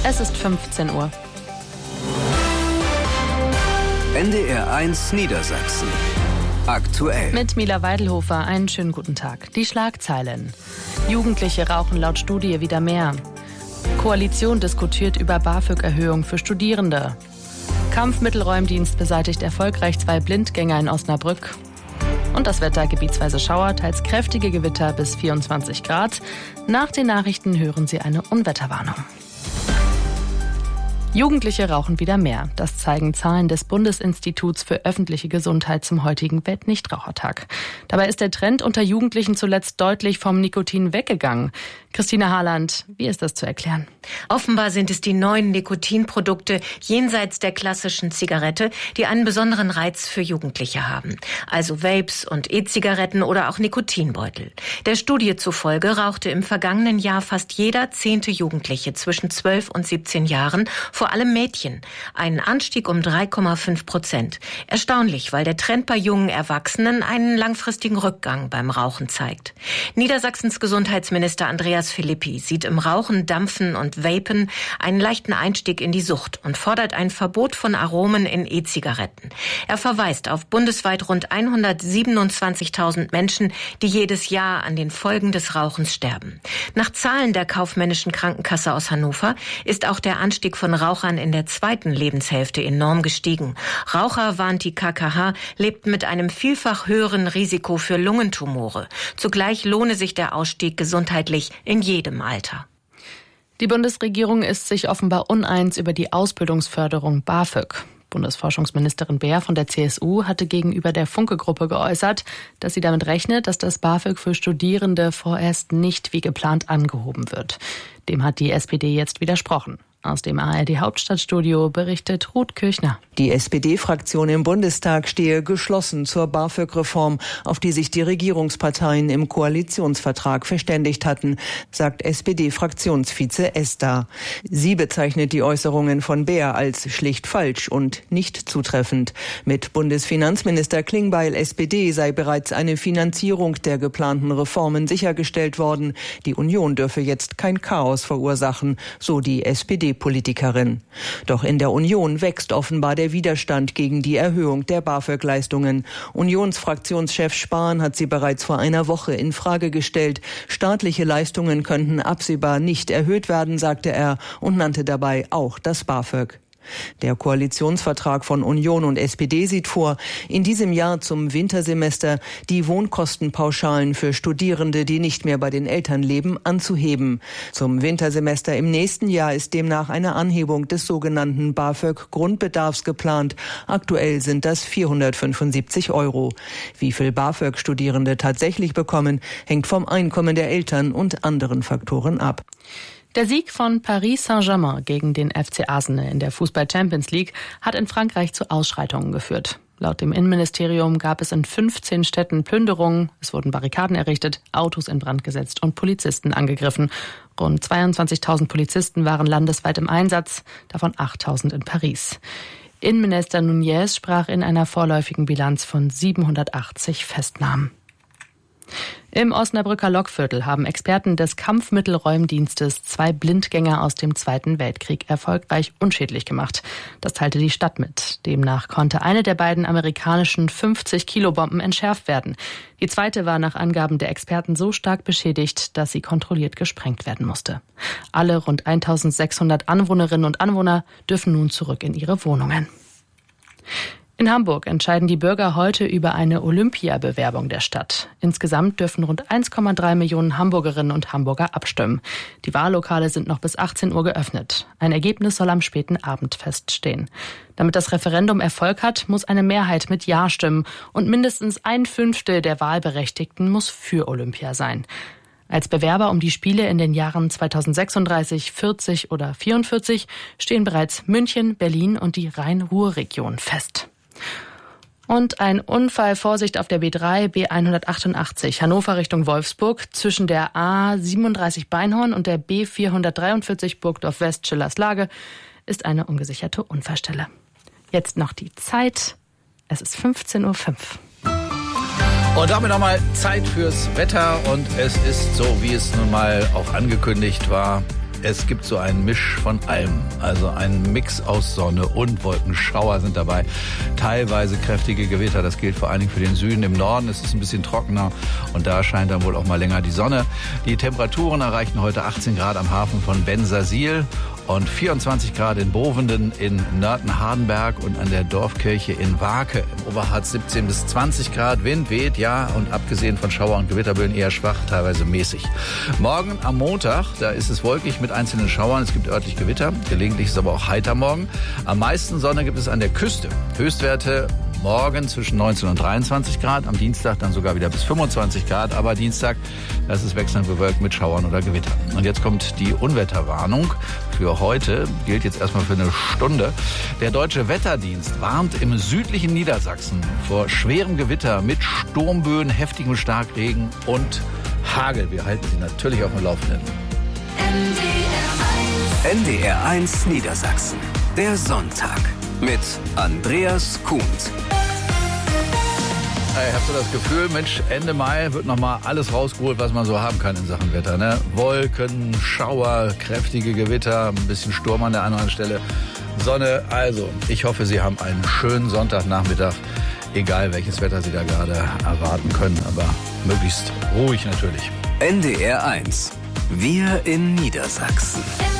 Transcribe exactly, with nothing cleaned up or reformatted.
Es ist fünfzehn Uhr. N D R eins Niedersachsen. Aktuell. Mit Mila Weidelhofer einen schönen guten Tag. Die Schlagzeilen. Jugendliche rauchen laut Studie wieder mehr. Koalition diskutiert über BAföG-Erhöhung für Studierende. Kampfmittelräumdienst beseitigt erfolgreich zwei Blindgänger in Osnabrück. Und das Wetter: gebietsweise Schauer, teils kräftige Gewitter bis vierundzwanzig Grad. Nach den Nachrichten hören Sie eine Unwetterwarnung. Jugendliche rauchen wieder mehr. Das zeigen Zahlen des Bundesinstituts für öffentliche Gesundheit zum heutigen Weltnichtrauchertag. Dabei ist der Trend unter Jugendlichen zuletzt deutlich vom Nikotin weggegangen. Christina Harland, wie ist das zu erklären? Offenbar sind es die neuen Nikotinprodukte jenseits der klassischen Zigarette, die einen besonderen Reiz für Jugendliche haben. Also Vapes und E-Zigaretten oder auch Nikotinbeutel. Der Studie zufolge rauchte im vergangenen Jahr fast jeder zehnte Jugendliche zwischen zwölf und siebzehn Jahren, vor allem Mädchen. Ein Anstieg um drei Komma fünf Prozent. Erstaunlich, weil der Trend bei jungen Erwachsenen einen langfristigen Rückgang beim Rauchen zeigt. Niedersachsens Gesundheitsminister Andreas Philippi sieht im Rauchen, Dampfen und Vapen einen leichten Einstieg in die Sucht und fordert ein Verbot von Aromen in E-Zigaretten. Er verweist auf bundesweit rund hundertsiebenundzwanzigtausend Menschen, die jedes Jahr an den Folgen des Rauchens sterben. Nach Zahlen der Kaufmännischen Krankenkasse aus Hannover ist auch der Anstieg von Rauchern in der zweiten Lebenshälfte enorm gestiegen. Raucher, warnt die K K H, lebten mit einem vielfach höheren Risiko für Lungentumore. Zugleich lohne sich der Ausstieg gesundheitlich in jedem Alter. Die Bundesregierung ist sich offenbar uneins über die Ausbildungsförderung BAföG. Bundesforschungsministerin Beer von der C S U hatte gegenüber der Funke-Gruppe geäußert, dass sie damit rechnet, dass das BAföG für Studierende vorerst nicht wie geplant angehoben wird. Dem hat die S P D jetzt widersprochen. Aus dem A R D-Hauptstadtstudio berichtet Ruth Kirchner. Die S P D-Fraktion im Bundestag stehe geschlossen zur BAföG-Reform, auf die sich die Regierungsparteien im Koalitionsvertrag verständigt hatten, sagt S P D-Fraktionsvize Ester. Sie bezeichnet die Äußerungen von Beer als schlicht falsch und nicht zutreffend. Mit Bundesfinanzminister Klingbeil S P D sei bereits eine Finanzierung der geplanten Reformen sichergestellt worden. Die Union dürfe jetzt kein Chaos verursachen, so die S P D-Politikerin. Doch in der Union wächst offenbar der Widerstand gegen die Erhöhung der BAföG-Leistungen. Unionsfraktionschef Spahn hat sie bereits vor einer Woche in Frage gestellt. Staatliche Leistungen könnten absehbar nicht erhöht werden, sagte er und nannte dabei auch das BAföG. Der Koalitionsvertrag von Union und S P D sieht vor, in diesem Jahr zum Wintersemester die Wohnkostenpauschalen für Studierende, die nicht mehr bei den Eltern leben, anzuheben. Zum Wintersemester im nächsten Jahr ist demnach eine Anhebung des sogenannten BAföG-Grundbedarfs geplant. Aktuell sind das vierhundertfünfundsiebzig Euro. Wie viel BAföG Studierende tatsächlich bekommen, hängt vom Einkommen der Eltern und anderen Faktoren ab. Der Sieg von Paris Saint-Germain gegen den F C Arsenal in der Fußball-Champions League hat in Frankreich zu Ausschreitungen geführt. Laut dem Innenministerium gab es in fünfzehn Städten Plünderungen, es wurden Barrikaden errichtet, Autos in Brand gesetzt und Polizisten angegriffen. Rund zweiundzwanzigtausend Polizisten waren landesweit im Einsatz, davon achttausend in Paris. Innenminister Nunez sprach in einer vorläufigen Bilanz von siebenhundertachtzig Festnahmen. Im Osnabrücker Lokviertel haben Experten des Kampfmittelräumdienstes zwei Blindgänger aus dem Zweiten Weltkrieg erfolgreich unschädlich gemacht. Das teilte die Stadt mit. Demnach konnte eine der beiden amerikanischen fünfzig-Kilo-Bomben entschärft werden. Die zweite war nach Angaben der Experten so stark beschädigt, dass sie kontrolliert gesprengt werden musste. Alle rund eintausendsechshundert Anwohnerinnen und Anwohner dürfen nun zurück in ihre Wohnungen. In Hamburg entscheiden die Bürger heute über eine Olympiabewerbung der Stadt. Insgesamt dürfen rund eins Komma drei Millionen Hamburgerinnen und Hamburger abstimmen. Die Wahllokale sind noch bis achtzehn Uhr geöffnet. Ein Ergebnis soll am späten Abend feststehen. Damit das Referendum Erfolg hat, muss eine Mehrheit mit Ja stimmen und mindestens ein Fünftel der Wahlberechtigten muss für Olympia sein. Als Bewerber um die Spiele in den Jahren zweitausendsechsunddreißig, vierzig oder vierundvierzig stehen bereits München, Berlin und die Rhein-Ruhr-Region fest. Und ein Unfall, Vorsicht auf der B drei, B hundertachtundachtzig, Hannover Richtung Wolfsburg, zwischen der A siebenunddreißig Beinhorn und der B vierhundertdreiundvierzig Burgdorf West Schillerslage, ist eine ungesicherte Unfallstelle. Jetzt noch die Zeit. Es ist fünfzehn Uhr fünf. Und damit nochmal Zeit fürs Wetter und es ist so, wie es nun mal auch angekündigt war. Es gibt so einen Misch von allem. Also ein Mix aus Sonne und Wolken. Schauer sind dabei. Teilweise kräftige Gewitter. Das gilt vor allen Dingen für den Süden. Im Norden ist es ein bisschen trockener. Und da scheint dann wohl auch mal länger die Sonne. Die Temperaturen erreichten heute achtzehn Grad am Hafen von Bensersiel. Und vierundzwanzig Grad in Bovenden, in Nörten-Hardenberg und an der Dorfkirche in Wake. Im Oberharz siebzehn bis zwanzig Grad, Wind weht, ja, und abgesehen von Schauer- und Gewitterböen eher schwach, teilweise mäßig. Morgen am Montag, da ist es wolkig mit einzelnen Schauern, es gibt örtlich Gewitter, gelegentlich ist es aber auch heiter morgen. Am meisten Sonne gibt es an der Küste. Höchstwerte morgen zwischen neunzehn und dreiundzwanzig Grad, am Dienstag dann sogar wieder bis fünfundzwanzig Grad, aber Dienstag, das ist wechselnd bewölkt mit Schauern oder Gewittern. Und jetzt kommt die Unwetterwarnung. Für heute gilt jetzt erstmal für eine Stunde. Der Deutsche Wetterdienst warnt im südlichen Niedersachsen vor schwerem Gewitter mit Sturmböen, heftigem Starkregen und Hagel. Wir halten Sie natürlich auf dem Laufenden. N D R eins Niedersachsen. Der Sonntag mit Andreas Kuhnt. Ich habe so das Gefühl, Mensch, Ende Mai wird nochmal alles rausgeholt, was man so haben kann in Sachen Wetter. Ne? Wolken, Schauer, kräftige Gewitter, ein bisschen Sturm an der einen oder anderen Stelle, Sonne. Also, ich hoffe, Sie haben einen schönen Sonntagnachmittag, egal welches Wetter Sie da gerade erwarten können, aber möglichst ruhig natürlich. N D R eins. Wir in Niedersachsen.